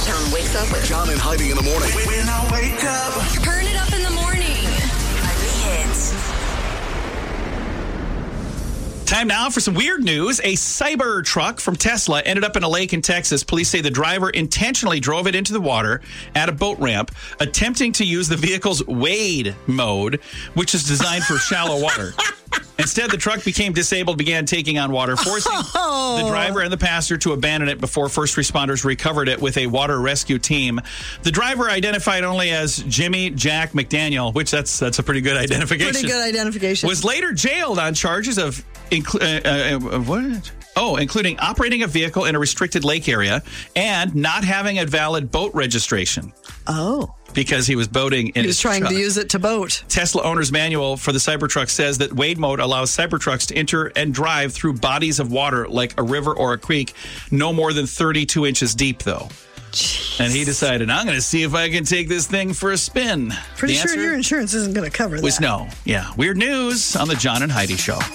Chi-Town wakes up with John and Heidi in the morning. When I wake up. Turn it up in the morning. Heidi Hits. Time now for some weird news. A Cyber truck from Tesla ended up in a lake in Texas. Police say the driver intentionally drove it into the water at a boat ramp, attempting to use the vehicle's wade mode, which is designed for shallow water. Instead, the truck became disabled, began taking on water, forcing the driver and the passenger to abandon it before first responders recovered it with a water rescue team. The driver, identified only as Jimmy Jack McDaniel, which that's a pretty good identification. Pretty good identification. Was later jailed on charges of including operating a vehicle in a restricted lake area and not having a valid boat registration. Oh. Because he was boating in He was trying to use it to boat. Tesla owner's manual for the Cybertruck says that wade mode allows Cybertrucks to enter and drive through bodies of water like a river or a creek, no more than 32 inches deep, though. Jeez. And he decided, I'm going to see if I can take this thing for a spin. Pretty sure your insurance isn't going to cover that. Was no. Yeah. Weird news on the John and Heidi Show.